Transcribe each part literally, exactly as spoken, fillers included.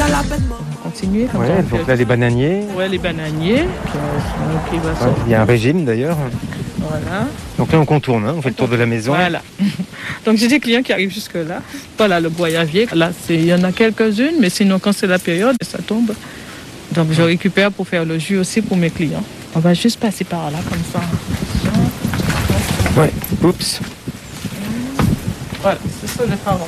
Continuer. Comme Ouais, donc là, les bananiers. Ouais, les bananiers. Qui, qui va Ouais, il y a un régime d'ailleurs. Voilà. Donc là, on contourne, hein, on fait le tour de la maison. Voilà. Donc j'ai des clients qui arrivent jusque là. Voilà, le goyavier. Là, c'est, il y en a quelques-unes, mais sinon, quand c'est la période, ça tombe. Donc je récupère pour faire le jus aussi pour mes clients. On va juste passer par là, comme ça. Ouais, oups. Voilà, c'est ça le carambole.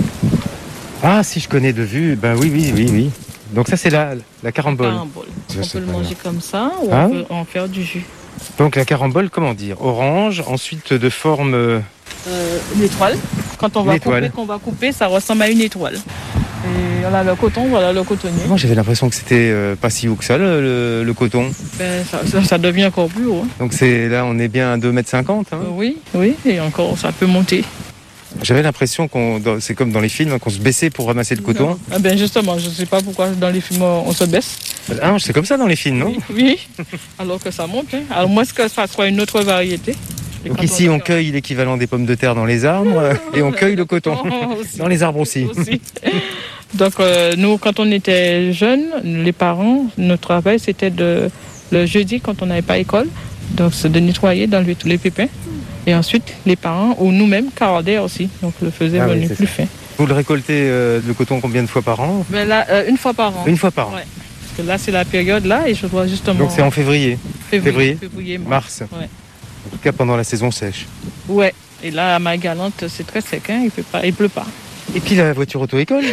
Ah, si je connais de vue, ben oui, oui, oui, oui. Donc ça, c'est la, la carambole. Le carambole. Je On sais peut le pas, manger là. comme ça ou Ah. on peut en faire du jus. Donc la carambole, comment dire? Orange, ensuite de forme... Euh, une étoile. Quand on Une va étoile. couper, qu'on va couper, ça ressemble à une étoile. Et voilà le coton, voilà le cotonnier. Moi, j'avais l'impression que c'était euh, pas si haut que ça, le, le- le coton. Ben, ça, ça, ça devient encore plus haut. Hein. Donc c'est là, on est bien à deux mètres cinquante. Hein. Euh, oui, oui, et encore, ça peut monter. J'avais l'impression qu'on, dans- c'est comme dans les films, hein, qu'on se baissait pour ramasser le coton. Ah ben justement, je ne sais pas pourquoi dans les films on se baisse. Ah, c'est comme ça dans les films, non? Oui, oui. Alors que ça monte. Hein. Alors moins que ça soit une autre variété. Et Donc quand ici, on on le fait- cueille l'équivalent des pommes de terre dans les arbres et on cueille le coton Aussi. dans les arbres aussi. Aussi. Donc euh, nous, quand on était jeunes, les parents, notre travail c'était de le jeudi quand on n'avait pas école, donc c'est de nettoyer, d'enlever tous les pépins. Et ensuite, les parents ou nous-mêmes carodaient aussi, donc le faisaient Ah oui, venir c'est plus ça. fin. Vous le récoltez euh, le coton combien de fois par an? Mais là, euh, une fois par an. Une fois par an. Ouais. Parce que là, c'est la période là et je dois justement. Donc c'est en février, février, février, mars. Ouais. En tout cas pendant la saison sèche. Ouais. Et là, à Marie-Galante, c'est très sec, hein, il peut pas, il pleut pas. Et puis la voiture auto-école,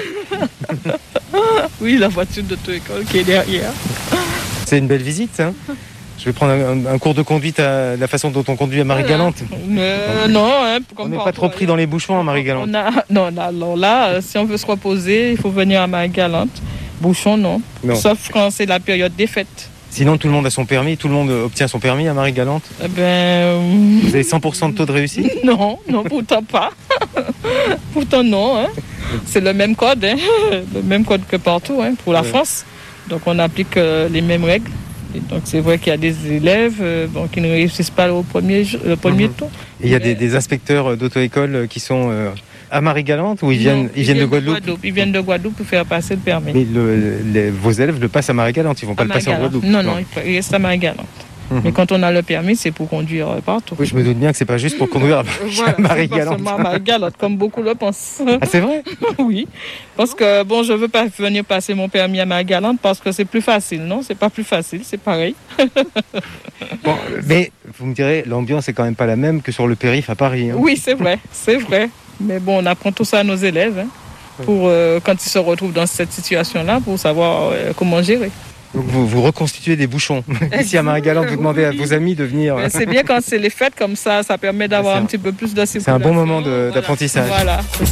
Oui, la voiture d'auto-école qui est derrière. c'est une belle visite. Hein. Je vais prendre un, un cours de conduite à la façon dont on conduit à Marie-Galante. Euh, non, hein, On comme n'est pas partout trop pris dans les bouchons à Marie-Galante. On a, non, là, alors là, euh, si on veut se reposer, il faut venir à Marie-Galante. Bouchon, non. Non. Sauf quand c'est la période des fêtes. Sinon, tout le monde a son permis, tout le monde obtient son permis à Marie-Galante. Eh ben, Vous avez cent pour cent de taux de réussite? euh, non, non, pourtant pas. Pourtant non, hein. C'est le même code, hein. Le même code que partout, hein, pour la Ouais. France. Donc on applique euh, les mêmes règles. Et donc c'est vrai qu'il y a des élèves euh, bon, qui ne réussissent pas au premier, ju- le premier Mhm. tour. Et il y a des, des inspecteurs d'auto-école qui sont euh, à Marie-Galante ou ils viennent, Non, ils viennent de Guadeloupe? Ils viennent de Guadeloupe pour faire passer le permis. Mais le- les- vos élèves le passent à Marie-Galante, ils vont pas À le passer en Marie-Galante. Guadeloupe. Non, non, il restent à Marie-Galante. Mhm. Mais quand on a le permis, c'est pour conduire euh, partout. Oui, je me doute bien que c'est pas juste pour conduire à Voilà, c'est Marie-Galante. pas seulement à Marie-Galante, comme beaucoup le pensent. Ah, c'est vrai? Oui, parce que bon, je veux pas venir passer mon permis à Marie-Galante parce que c'est plus facile, non? C'est pas plus facile, c'est pareil. Bon, mais vous me direz, l'ambiance est quand même pas la même que sur le périph' à Paris. Hein. Oui, c'est vrai, c'est vrai. Mais bon, on apprend tout ça à nos élèves, hein, pour euh, quand ils se retrouvent dans cette situation-là, pour savoir euh, comment gérer. Donc vous, vous reconstituez des bouchons. Ici à Marie-Galante, vous demandez à vos amis de venir. Mais c'est bien quand c'est les fêtes comme ça, ça permet d'avoir C'est un- un petit peu plus de C'est un bon moment de- circulation. d'apprentissage. Voilà. Voilà.